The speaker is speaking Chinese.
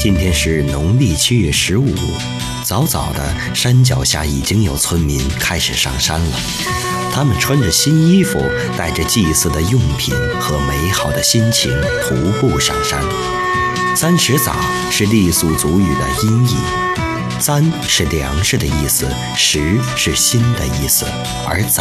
今天是农历7月15，早早的，山脚下已经有村民开始上山了。他们穿着新衣服，带着祭祀的用品和美好的心情，徒步上山。30早是傈僳族语的音译，簪是粮食的意思，食是心的意思，而早